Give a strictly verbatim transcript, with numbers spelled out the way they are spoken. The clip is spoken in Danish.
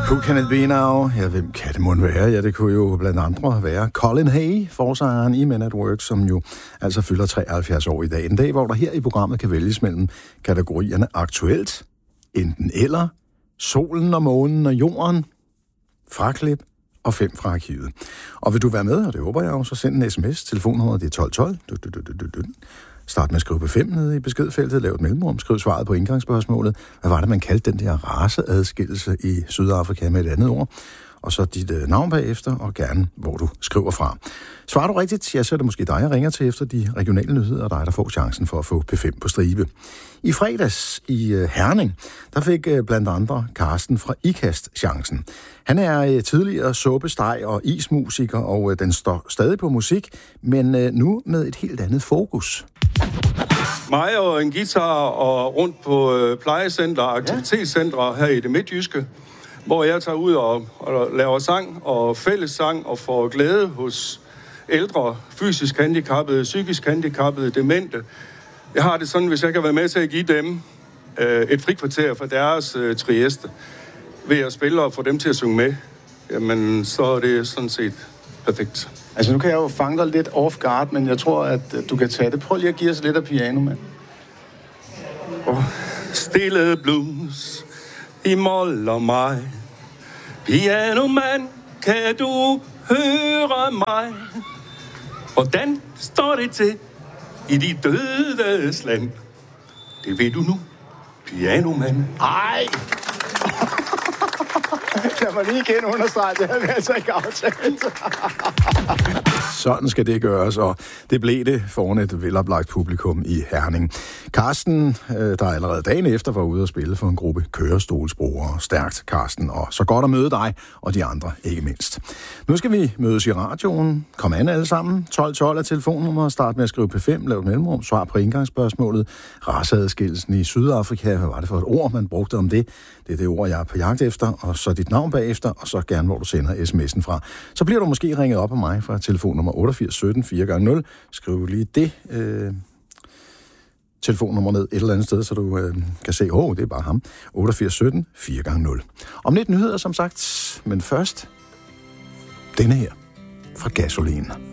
Who can it be now? Ja, hvem kan det måtte være? Ja, det kunne jo blandt andre være Colin Hay, forsangeren i Men at Work, som jo altså fylder treoghalvfjerds år i dag. En dag, hvor der her i programmet kan vælges mellem kategorierne aktuelt, enten eller, solen og månen og jorden, fraklip og fem fra arkivet. Og vil du være med, og det håber jeg jo, så send en sms. Telefonnummeret det er tolv tolv. Start med at skrive på fem nede i beskedfeltet, lav et mellemrum, skriv svaret på indgangsspørgsmålet. Hvad var det, man kaldte den der raceadskillelse i Sydafrika med et andet ord? Og så dit øh, navn bagefter, og gerne, hvor du skriver fra. Svarer du rigtigt, ja, så er det måske dig, jeg ringer til efter de regionale nyheder, og dig, der får chancen for at få P fem på stribe. I fredags i øh, Herning, der fik øh, blandt andre Carsten fra IKAST chancen. Han er øh, tidligere suppesteg og ismusiker, og øh, den står stadig på musik, men øh, nu med et helt andet fokus. Mig og en guitar og rundt på øh, plejecenter og aktivitetscentre her i det midtjyske, hvor jeg tager ud og, og laver sang og fællessang og får glæde hos ældre, fysisk handicappede, psykisk handicappede, demente. Jeg har det sådan, hvis jeg kan være med til at give dem øh, et frikvarter for deres øh, trieste ved at spille og få dem til at synge med, jamen så er det sådan set perfekt. Altså nu kan jeg jo fange dig lidt off guard, men jeg tror, at du kan tage det. Prøv lige at give os lidt af piano, mand. Oh, stille blues i mol og mig. Piano man, kan du høre mig? Hvordan står det til i de dødes land? Det ved du nu, piano man. Ej! Jeg må lige igen understrege, det havde vi altså ikke aftalt. Sådan skal det gøres, og det blev det foran et veloplagt publikum i Herning. Carsten, der allerede dagen efter var ude og spille for en gruppe kørestolsbrugere. Stærkt, Carsten, og så godt at møde dig, og de andre ikke mindst. Nu skal vi mødes i radioen. Kom an alle sammen. tolv tolv er telefonnummer. Start med at skrive P fem, lav et mellemrum, svar på indgangsspørgsmålet. Raceadskillelsen i Sydafrika, hvad var det for et ord, man brugte om det? Det er det ord, jeg er på jagt efter, og så dit navn bagefter, og så gerne, hvor du sender sms'en fra. Så bliver du måske ringet op af mig fra telefonnummer otteogfirs sytten fire gange nul. Skriv lige det øh, telefonnummer ned et eller andet sted, så du øh, kan se, åh, oh, det er bare ham. otteogfirs sytten fire gange nul. Om lidt nyheder, som sagt, men først denne her fra Gasolin.